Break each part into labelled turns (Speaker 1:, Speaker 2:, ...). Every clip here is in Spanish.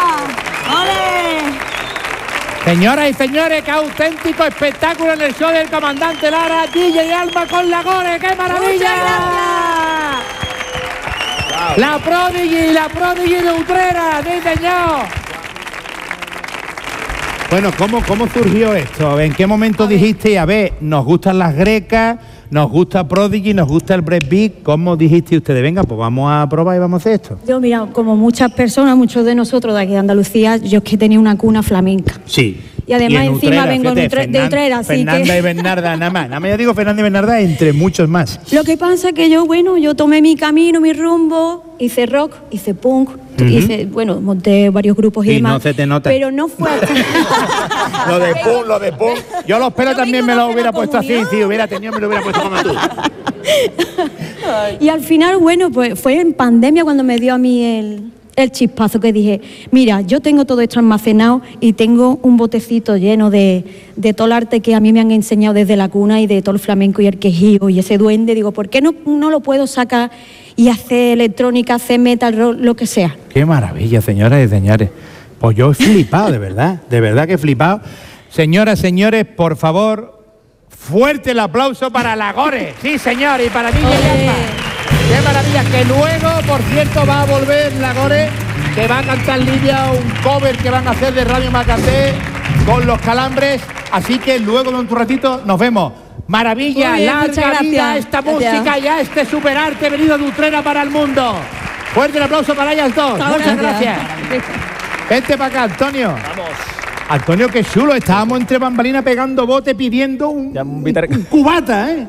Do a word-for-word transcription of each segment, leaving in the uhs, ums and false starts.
Speaker 1: ¡Ole!
Speaker 2: Señoras y señores, qué auténtico espectáculo en el show del comandante Lara, D J Alma con Lagore, ¡qué maravilla! La Prodigy, la Prodigy de Utrera, sí señor. Bueno, ¿cómo, ¿cómo surgió esto? ¿En qué momento dijiste, a ver, nos gustan las grecas, nos gusta Prodigy, nos gusta el breakbeat? ¿Cómo dijiste ustedes? Venga, pues vamos a probar y vamos a hacer esto.
Speaker 1: Yo, mira, como muchas personas, muchos de nosotros de aquí de Andalucía, yo es que tenía una cuna flamenca.
Speaker 2: Sí.
Speaker 1: Y además
Speaker 2: y
Speaker 1: encima
Speaker 2: Utrera,
Speaker 1: vengo
Speaker 2: fíjate,
Speaker 1: de, Utre de Utrera, así
Speaker 2: Fernanda
Speaker 1: que...
Speaker 2: y Bernarda, nada más. Nada más yo digo Fernanda y Bernarda entre muchos más.
Speaker 1: Lo que pasa es que yo, bueno, yo tomé mi camino, mi rumbo, hice rock, hice punk, uh-huh. hice, bueno, monté varios grupos y,
Speaker 2: y
Speaker 1: demás.
Speaker 2: no se te nota.
Speaker 1: Pero no fue hasta...
Speaker 2: Lo de punk, lo de punk. Yo los pelos también me lo hubiera puesto así, si hubiera tenido me lo hubiera puesto como tú.
Speaker 1: Y al final, bueno, pues fue en pandemia cuando me dio a mí el... el chispazo que dije, mira, yo tengo todo esto almacenado y tengo un botecito lleno de, de todo el arte que a mí me han enseñado desde la cuna y de todo el flamenco y el quejío y ese duende. Digo, ¿por qué no, no lo puedo sacar y hacer electrónica, hacer metal, rock, lo que sea?
Speaker 2: Qué maravilla, señoras y señores. Pues yo he flipado, de verdad, de verdad que he flipado. Señoras, señores, por favor, fuerte el aplauso para Lagore. Sí, señor, y para D J Alma. ¡Qué maravilla! Que luego, por cierto, va a volver Lagore, que va a cantar Lidia un cover que van a hacer de Radio Macandé con Los Calambres. Así que luego, en un ratito, nos vemos. Maravilla,
Speaker 1: bien,
Speaker 2: larga vida a esta
Speaker 1: gracias.
Speaker 2: música y a este superarte venido de Utrera para el mundo. Fuerte el aplauso para ellas dos.
Speaker 1: Muchas
Speaker 2: Muchas gracias.
Speaker 1: gracias.
Speaker 2: Vente para acá, Antonio.
Speaker 3: Vamos.
Speaker 2: Antonio, qué chulo. Estábamos entre bambalinas pegando bote pidiendo un,
Speaker 3: Ya, un
Speaker 2: un,
Speaker 3: bitter-
Speaker 2: un cubata, ¿eh?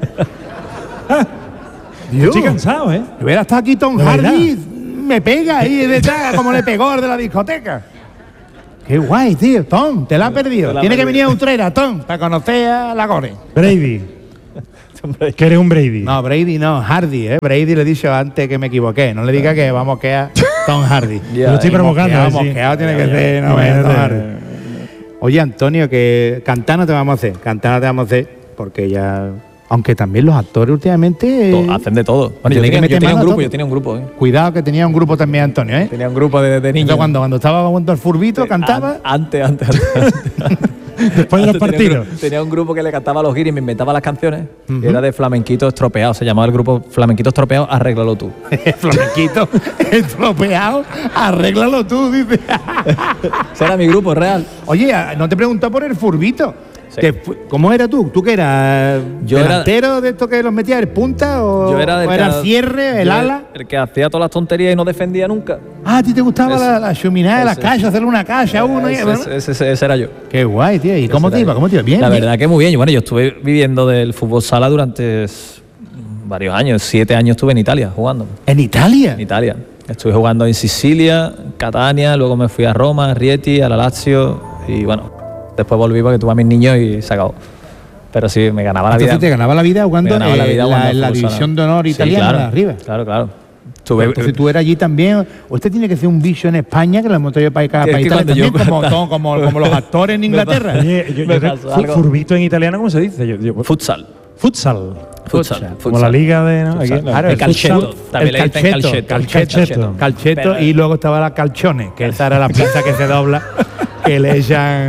Speaker 2: Dios.
Speaker 4: Estoy cansado, ¿eh?
Speaker 2: Si hubiera estado aquí Tom
Speaker 4: De verdad.
Speaker 2: Hardy, me pega ahí detrás, como le pegó el de la discoteca. Qué guay, tío. Tom, te la has perdido.
Speaker 3: Te la
Speaker 2: Tiene que
Speaker 3: perdí.
Speaker 2: venir a Utrera, Tom, para conocer a Lagore.
Speaker 4: Brady. Que eres un Brady.
Speaker 2: No, Brady no, Hardy, ¿eh? Brady le he dicho antes que me equivoqué. No le diga que vamos que a Tom Hardy.
Speaker 3: Ya,
Speaker 4: Lo estoy
Speaker 3: eh.
Speaker 4: provocando.
Speaker 2: Mosqueado,
Speaker 4: ¿eh? Sí.
Speaker 2: mosqueado tiene
Speaker 3: Ya,
Speaker 2: que
Speaker 3: ya.
Speaker 2: ser, no,
Speaker 4: Imagínate.
Speaker 2: Tom Hardy. Oye, Antonio, que cantar no te vamos a hacer. Cantar no te vamos a hacer porque ya... Aunque también los actores últimamente...
Speaker 3: To- hacen de todo. Bueno,
Speaker 2: Yo
Speaker 3: yo,
Speaker 2: tenía que
Speaker 3: tenía, yo
Speaker 2: meter
Speaker 3: tenía
Speaker 2: mano
Speaker 3: un
Speaker 2: a
Speaker 3: grupo,
Speaker 2: todo.
Speaker 3: yo tenía un grupo, ¿eh?
Speaker 2: Cuidado que tenía un grupo también, Antonio, ¿eh?
Speaker 3: Tenía un grupo de, de niños.
Speaker 2: Entonces, cuando, cuando estaba jugando al furbito, cantaba...
Speaker 3: An- Antes, antes, antes.
Speaker 4: Después de los
Speaker 3: Antes tenía un
Speaker 4: partidos.
Speaker 3: grupo- Tenía un grupo que le cantaba a los guiris y me inventaba las canciones. Que era de flamenquito estropeado. Se llamaba el grupo Flamenquito Estropeado, arréglalo tú.
Speaker 2: Flamenquito, estropeado, arréglalo tú, dice.
Speaker 3: Ese era mi grupo real.
Speaker 2: Oye, no te preguntó por el furbito.
Speaker 3: Sí.
Speaker 2: Que fu- ¿Cómo era tú? ¿Tú qué eras?
Speaker 3: Yo era-
Speaker 2: ¿Delantero de esto que los metía el punta o,
Speaker 3: Yo era, del
Speaker 2: o era
Speaker 3: que-
Speaker 2: el cierre, el
Speaker 3: yo era
Speaker 2: ala?
Speaker 3: El que hacía todas las tonterías y no defendía nunca.
Speaker 2: Ah, ¿a ti te gustaba
Speaker 3: Ese-
Speaker 2: la, la chuminada de la
Speaker 3: ese-
Speaker 2: calle, hacerle una calle a uno? y-
Speaker 3: ese,
Speaker 2: bueno.
Speaker 3: ese- ese- ese era yo.
Speaker 2: Qué guay, tío. ¿Y cómo
Speaker 3: Ese
Speaker 2: te
Speaker 3: era
Speaker 2: iba?
Speaker 3: yo.
Speaker 2: ¿Cómo te iba? Bien,
Speaker 3: La
Speaker 2: bien.
Speaker 3: verdad que muy bien. Y bueno, yo estuve viviendo del fútbol sala durante s- varios años. Siete años estuve en Italia jugando.
Speaker 2: ¿En Italia?
Speaker 3: En Italia. Estuve jugando en Sicilia, Catania, luego me fui a Roma, a Rieti, a la Lazio y bueno, después volví porque tuve a mis niños y se acabó. Pero sí, me ganaba la vida.
Speaker 2: Entonces te ganaba la vida jugando,
Speaker 3: Me ganaba la
Speaker 2: eh,
Speaker 3: vida
Speaker 2: la-
Speaker 3: jugando
Speaker 2: en la
Speaker 3: fútbol sala.
Speaker 2: división de honor
Speaker 3: Sí,
Speaker 2: italiana
Speaker 3: claro,
Speaker 2: de arriba.
Speaker 3: Claro, claro. Estuve,
Speaker 2: Entonces tú eras allí también. Usted tiene que ser un bicho en España, que lo hemos traído para acá,
Speaker 3: Que es
Speaker 2: para
Speaker 3: que
Speaker 2: Italia
Speaker 3: cuando yo
Speaker 2: también, como,
Speaker 3: cuenta-
Speaker 2: como, como, como los actores en Inglaterra.
Speaker 4: Oye, yo,
Speaker 3: Me
Speaker 4: yo te-
Speaker 3: pasó
Speaker 4: fu-
Speaker 3: algo.
Speaker 4: furbito en italiano, ¿cómo se dice? Yo, yo-
Speaker 3: futsal.
Speaker 4: futsal.
Speaker 3: Futsal.
Speaker 4: Como la liga de. ¿no? Aquí,
Speaker 2: Claro,
Speaker 3: el
Speaker 2: el
Speaker 3: calcheto.
Speaker 2: futsal,
Speaker 3: También
Speaker 2: el
Speaker 3: le dicen
Speaker 2: calcheto,
Speaker 3: calcheto.
Speaker 2: calcheto, calcheto,
Speaker 3: Pero-
Speaker 2: y luego estaba la calchones, que esa era la pizza que se dobla, que le echan...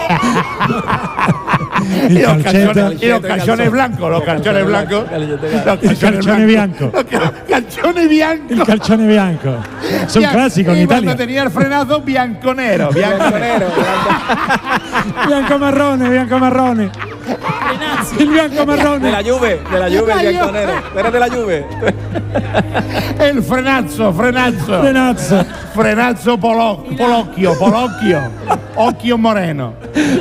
Speaker 2: y los
Speaker 4: calcheto.
Speaker 2: calchones, y los calchones blancos, los calchones blancos, los
Speaker 4: El calzone bianco.
Speaker 2: los ca- calchones biancos.
Speaker 4: El calzone bianco. Es un
Speaker 2: Bian-
Speaker 4: clásico en
Speaker 2: y
Speaker 4: Italia.
Speaker 2: cuando tenía el frenazo, bianconero, bianconero.
Speaker 4: Bianco marrone, bianco marrone. El bianco
Speaker 3: De
Speaker 4: marrone.
Speaker 3: la Juve, de la Juve, el bianconero. Eres de la Juve.
Speaker 2: El frenazo, frenazo.
Speaker 4: Frenazzo.
Speaker 2: Frenazzo polo, polocchio, polocchio. Occhio moreno.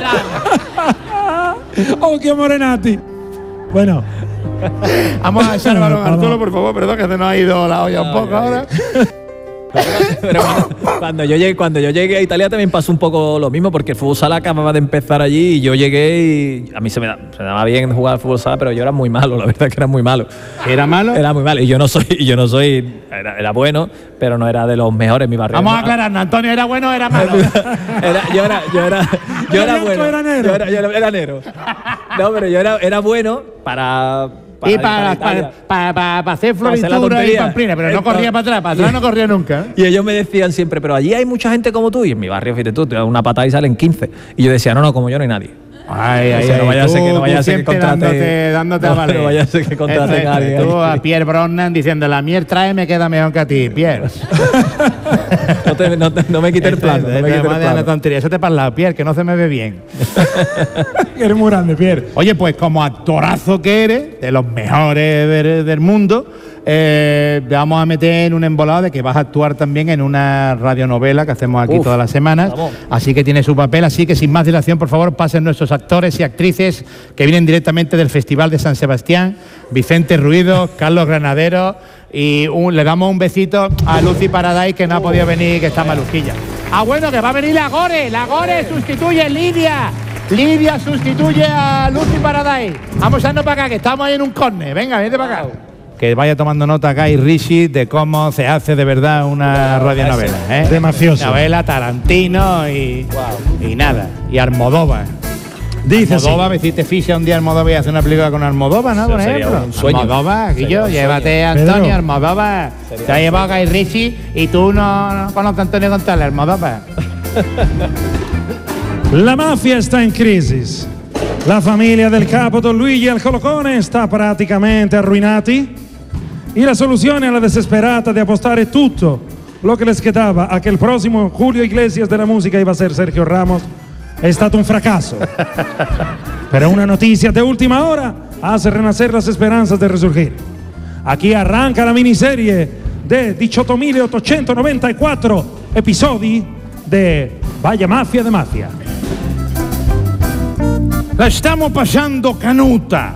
Speaker 4: Occhio Morenati. Bueno,
Speaker 2: Vamos a echar el balón a
Speaker 4: Vamos.
Speaker 2: Arturo, por favor, perdón, que se nos ha ido la olla un poco ahora.
Speaker 3: Pero cuando, cuando yo llegué, cuando yo llegué a Italia también pasó un poco lo mismo, porque el fútbol sala acababa de empezar allí y yo llegué y a mí se me, da- se me daba bien jugar al fútbol sala, pero yo era muy malo, la verdad que era muy malo.
Speaker 2: ¿Era malo?
Speaker 3: Era muy malo y yo no soy, y yo no soy, era, era bueno, pero no era de los mejores en mi barrio.
Speaker 2: Vamos a aclarar, Antonio, ¿era bueno o era malo?
Speaker 3: Era, yo era, yo era, yo era
Speaker 4: Blanco
Speaker 3: bueno.
Speaker 4: era negro.
Speaker 3: Yo era, yo era- era negro. No, pero yo era, era bueno para para
Speaker 2: y
Speaker 3: ir
Speaker 2: para,
Speaker 3: Italia.
Speaker 2: para, para, para hacer
Speaker 3: Para hacer la
Speaker 2: floritura y
Speaker 3: tontería.
Speaker 2: pamplina, pero no
Speaker 3: Entonces-
Speaker 2: corría para atrás, para atrás no corría nunca. ¿eh?
Speaker 3: Y ellos me decían siempre, pero allí hay mucha gente como tú. Y en mi barrio, fíjate tú, te das una patada y salen quince. Y yo decía, no, no, como yo no hay nadie.
Speaker 2: Ay, ay,
Speaker 3: O sea,
Speaker 2: ay,
Speaker 3: no vaya a ser
Speaker 2: tú-
Speaker 3: que no vaya
Speaker 2: tú
Speaker 3: a ser que
Speaker 2: siempre
Speaker 3: contrate-
Speaker 2: dándote, dándote
Speaker 3: no,
Speaker 2: a valer.
Speaker 3: no vaya a ser que contrate
Speaker 2: Eso,
Speaker 3: a alguien
Speaker 2: Tú
Speaker 3: ahí.
Speaker 2: a Pierre Brosnan diciendo, la mier trae me queda mejor que a ti, Pierre.
Speaker 3: No, te- no te- no me quites el plano. No me quites el
Speaker 2: Una
Speaker 3: plano.
Speaker 2: tontería, eso te para el lado, Pierre, que no se me ve bien.
Speaker 4: Eres muy grande, Pierre.
Speaker 2: Oye, pues como actorazo que eres, de los mejores del, del mundo, eh, te vamos a meter en un embolado de que vas a actuar también en una radionovela que hacemos aquí
Speaker 3: Uf,
Speaker 2: todas las semanas.
Speaker 3: vamos.
Speaker 2: Así que tiene su papel. Así que sin más dilación, por favor, pasen nuestros actores y actrices que vienen directamente del Festival de San Sebastián. Vicente Ruido, Carlos Granadero. Y un- le damos un besito a Lucy Paradise, que no ha podido venir, que está malusquilla. Ah, bueno, que va a venir la Gore. La Gore sustituye a Lidia. Lidia sustituye a Lucy Paradise. Vamos a irnos para acá, que estamos ahí en un córner. Venga, vente para acá. Que vaya tomando nota acá y Rishi de cómo se hace de verdad una radionovela. ¿eh?
Speaker 4: De mafioso.
Speaker 2: Novela, Tarantino y, y nada. Y Almodóvar.
Speaker 4: Dice así.
Speaker 2: Almodóvar, me hiciste ficha un día Almodóvar y hacer una película con Almodóvar, ¿no?
Speaker 3: Eso
Speaker 2: Por
Speaker 3: sería
Speaker 2: ejemplo.
Speaker 3: un sueño.
Speaker 2: Almodóvar, aquí
Speaker 3: Sería
Speaker 2: yo,
Speaker 3: un
Speaker 2: llévate a
Speaker 4: sueño.
Speaker 2: Antonio
Speaker 4: Pedro.
Speaker 2: Almodóvar. Te ha llevado a Guy Ritchie y tú no, no conoces a Antonio González, Almodóvar.
Speaker 4: La mafia está en crisis. La famiglia del capo Don Luigi al Colocone sta praticamente arruinati. Y la soluzione alla desesperata di appostare tutto lo che les quedaba a che il prossimo Julio Iglesias de la música iba a ser Sergio Ramos è stato un fracaso. Pero una noticia de última hora hace renacer las esperanzas de resurgir. Aquí arranca la miniserie de diciotto mila ottocentonovantaquattro episodi de Vaya Mafia de Mafia.
Speaker 2: La estamos pasando canuta.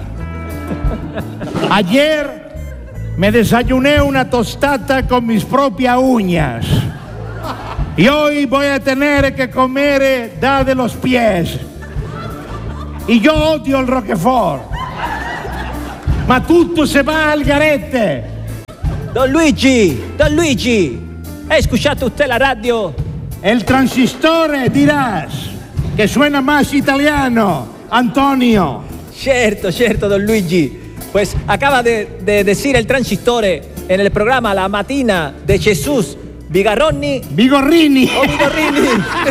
Speaker 2: Ayer me desayuné una tostata con mis propias uñas. Y hoy voy a tener que comer da de los pies. Y yo odio el Roquefort. Ma tutto se va al garete.
Speaker 3: Don Luigi, Don Luigi, ¿ha escuchado usted la radio?
Speaker 2: El transistore dirás que suena más italiano, Antonio.
Speaker 3: Cierto, cierto, Don Luigi. Pues acaba de, de decir el transistore en el programa La Matina de Jesús Bigarroni
Speaker 2: Vigorrini.
Speaker 3: o Vigorrini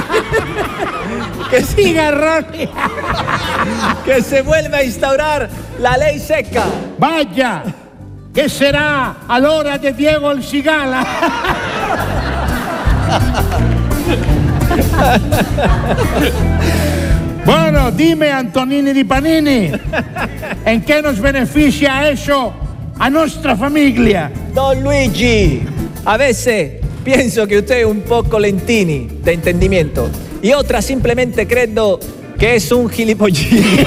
Speaker 3: que, sí,
Speaker 2: Vigorrini.
Speaker 3: que se vuelve a instaurar la ley seca.
Speaker 2: Vaya, ¿qué será a l'ora de Diego el Cigala? Bueno, dime, Antonini di Panini, ¿en qué nos beneficia eso a nuestra familia?
Speaker 3: Don Luigi, a veces pienso que usted es un poco lentini de entendimiento y otra simplemente creo que es un gilipollini.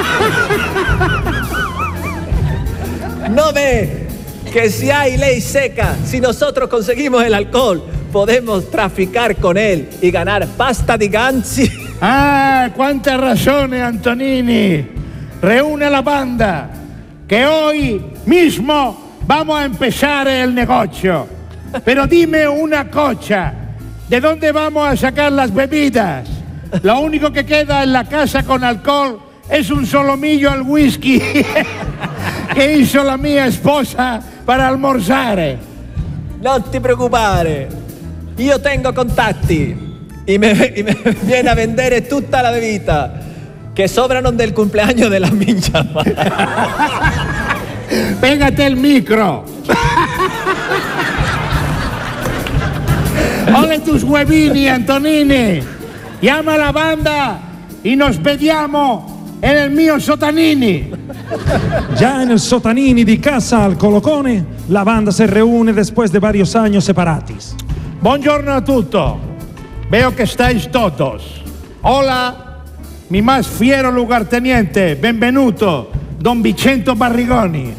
Speaker 3: No ve que si hay ley seca, si nosotros conseguimos el alcohol, podemos traficar con él y ganar pasta di ganzi.
Speaker 2: Ah, cuántas razones, Antonini. Reúne a la banda, que hoy mismo vamos a empezar el negocio. Pero dime una cosa, ¿de dónde vamos a sacar las bebidas? Lo único que queda en la casa con alcohol es un solomillo al whisky que hizo la mía esposa para almorzar.
Speaker 3: No te preocupare, io tengo contatti y me, y me viene a vendere tutta la bebida que sobraron del cumpleaños de la mincha.
Speaker 2: Pégate el micro. Ole tus huevini, Antonini. Llama a la banda y nos vediamo en el mío Sotanini.
Speaker 4: Ya en el Sotanini di Casa al Colocone, la banda se reúne después de varios años separatis.
Speaker 2: Buongiorno a tutti. Veo que estáis todos. Hola, mi más fiero lugarteniente, benvenuto, don Vicento Barrigoni.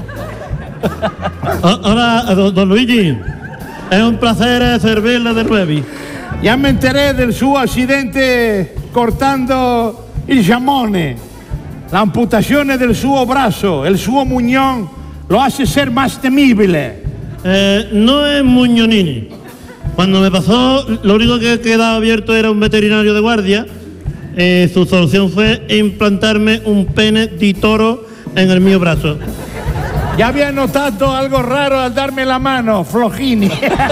Speaker 5: Hola, don, don Luigi. È un piacere servirle de nuevo.
Speaker 2: Ya me enteré del suo accidente cortando il giamone. L'amputazione del suo braccio, el suo muñón, lo hace ser más temible.
Speaker 5: Eh, no es Muñonini. Cuando me pasó, lo único que quedaba abierto era un veterinario de guardia. Eh, su solución fue implantarme un pene de toro en el mío brazo.
Speaker 2: Ya había notado algo raro al darme la mano, Flojini.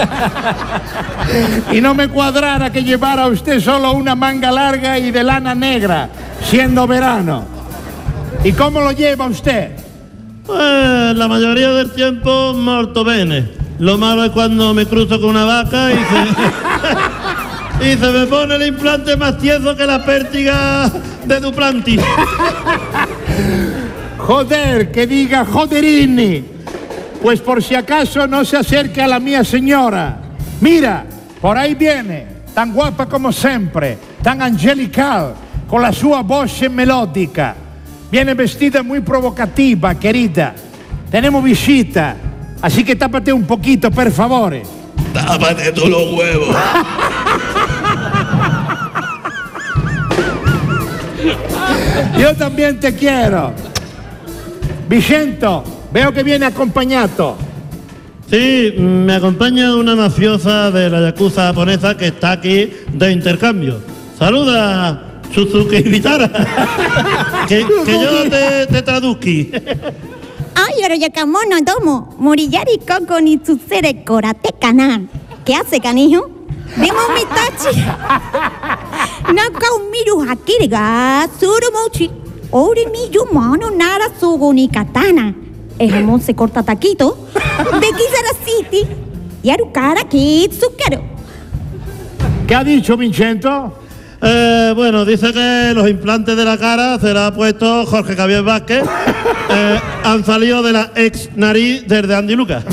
Speaker 2: Y no me cuadrara que llevara usted solo una manga larga y de lana negra, siendo verano. ¿Y cómo lo lleva usted?
Speaker 5: Pues la mayoría del tiempo molto bene. Lo malo es cuando me cruzo con una vaca y se, y se me pone el implante más tieso que la pértiga de Duplantis.
Speaker 2: Joder, que diga joderini. Pues por si acaso no se acerque a la mía señora. Mira, por ahí viene, tan guapa como siempre, tan angelical, con la sua voce melódica. Viene vestida muy provocativa, querida. Tenemos visita, así que tápate un poquito, por favor.
Speaker 5: Tápate tú los huevos.
Speaker 2: Yo también te quiero. Vicento, veo que viene acompañado.
Speaker 5: Sí, me acompaña una mafiosa de la yakuza japonesa que está aquí de intercambio. Saluda, Suzuki Vitara. que, que yo te, te traduzqui.
Speaker 1: Ay, ahora ya camono, domo. Moriyari Koko ni Tsusere Korate Kanan. ¿Qué hace, canijo? Demos mi tachi. Naka miru hakiri ga surumochi. Ori mi yumano nara sugo ni katana. El jamón se corta taquito. De Kizara City. Yaru kara kitsukero.
Speaker 2: ¿Qué ha dicho Vicento?
Speaker 5: Eh, bueno, dice que los implantes de la cara se los ha puesto Jorge Javier Vázquez. Eh, han salido de la ex nariz desde Andy Lucas.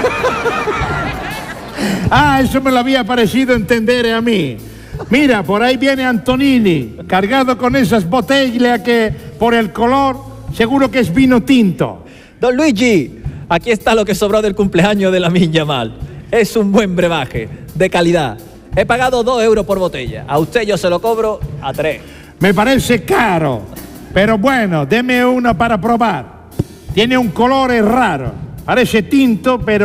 Speaker 2: Ah, eso me lo había parecido entender a mí. Mira, por ahí viene Antonini, cargado con esas botellas que, por el color, seguro que es vino tinto.
Speaker 3: Don Luigi, aquí está lo que sobró del cumpleaños de la Minya Mal. Es un buen brebaje, de calidad. He pagado dos euros por botella. A usted yo se lo cobro a tres.
Speaker 2: Me parece caro, pero bueno, deme uno para probar. Tiene un color raro, parece tinto, pero